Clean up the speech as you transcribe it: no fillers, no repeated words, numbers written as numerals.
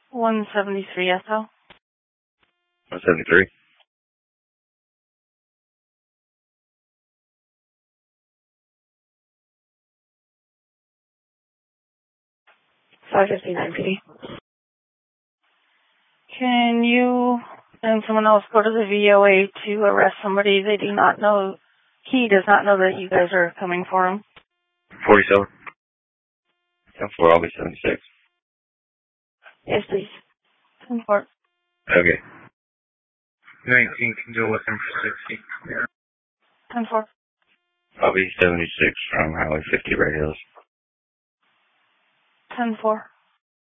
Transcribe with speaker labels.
Speaker 1: 173 SL.
Speaker 2: 173.
Speaker 1: 559 PD. Can you and someone else go to the VOA to arrest somebody they do not know? He does not know that you guys are coming for him.
Speaker 2: 47. 10-4, I'll be 76.
Speaker 1: Yes, please. 10-4.
Speaker 2: Okay.
Speaker 3: 19 can go with him for 60. Yeah.
Speaker 1: 10-4.
Speaker 2: I'll be 76 from Highway 50 Red Hills.
Speaker 1: 10-4.